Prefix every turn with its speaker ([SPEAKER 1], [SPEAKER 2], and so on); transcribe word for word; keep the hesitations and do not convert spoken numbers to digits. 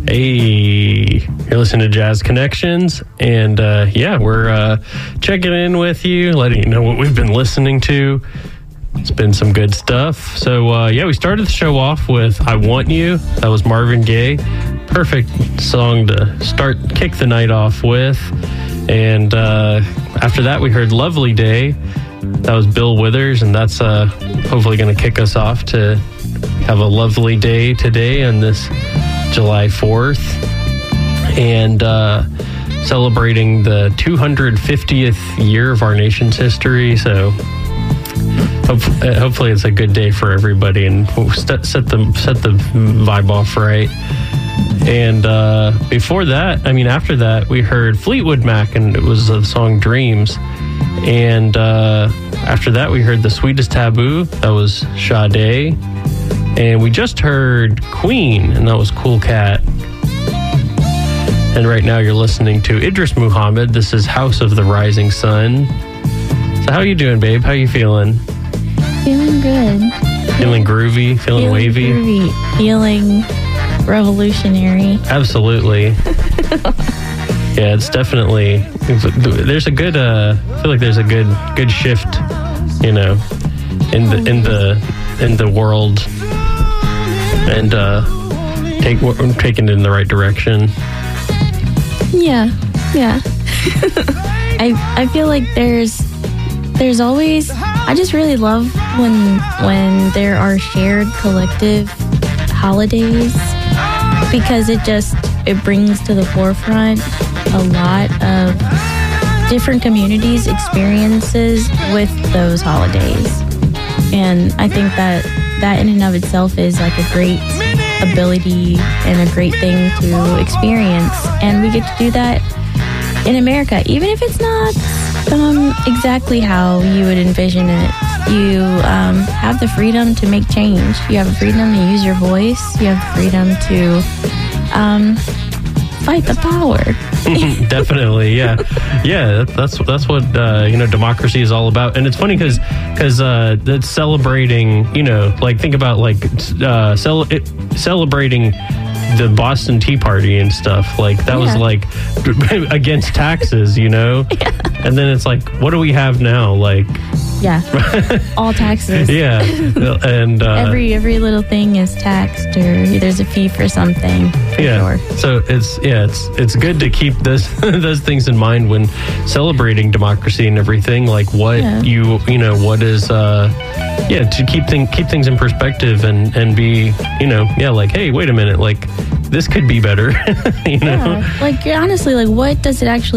[SPEAKER 1] Hey, you're listening to Jazz Connections, and uh, yeah, we're uh, checking in with you, letting you know what we've been listening to. It's been some good stuff. So uh, yeah, we started the show off with "I Want You." That was Marvin Gaye. Perfect song to start, kick the night off with. And uh, after that, we heard "Lovely Day." That was Bill Withers, and that's uh, hopefully going to kick us off to have a lovely day today on this July fourth, and uh, celebrating the two hundred fiftieth year of our nation's history. So hope, hopefully it's a good day for everybody, and we'll set, set the set the vibe off right. And uh, before that, I mean, after that, we heard Fleetwood Mac, and it was the song "Dreams." And uh, after that, we heard The Sweetest Taboo. That was Sade. And we just heard Queen, and that was Cool Cat. And right now you're listening to Idris Muhammad. This is House of the Rising Sun. So how you doing, babe? How you feeling?
[SPEAKER 2] Feeling good.
[SPEAKER 1] Feeling groovy? Feeling,
[SPEAKER 2] feeling
[SPEAKER 1] wavy?
[SPEAKER 2] Groovy. Feeling revolutionary.
[SPEAKER 1] Absolutely. Yeah, it's definitely, there's a good, uh, I feel like there's a good, good shift, you know, in the, in the, in the world. And uh, take we're taking it in the right direction.
[SPEAKER 2] Yeah, yeah. I I feel like there's there's always I just really love when when there are shared collective holidays, because it just it brings to the forefront a lot of different communities' experiences with those holidays, and I think that. That in and of itself is like a great ability and a great thing to experience. And we get to do that in America, even if it's not um, exactly how you would envision it. You um, have the freedom to make change. You have the freedom to use your voice. You have the freedom to um, fight the power.
[SPEAKER 1] Definitely, yeah, yeah. That's that's what uh, you know, democracy is all about. And it's funny because because uh, that's celebrating. You know, like think about like uh, cel- it, celebrating the Boston Tea Party and stuff. Like that yeah. was like against taxes, you know. Yeah. And then it's like, what do we have now? Like.
[SPEAKER 2] Yeah, all taxes.
[SPEAKER 1] Yeah, and uh,
[SPEAKER 2] every every little thing is taxed, or there's a fee for something. For
[SPEAKER 1] yeah,
[SPEAKER 2] sure.
[SPEAKER 1] So it's yeah, it's it's good to keep this those things in mind when celebrating democracy and everything. Like what yeah. you you know what is uh yeah to keep thing keep things in perspective and and be you know yeah like hey wait a minute, like this could be better. you know
[SPEAKER 2] yeah. Like honestly, like what does it actually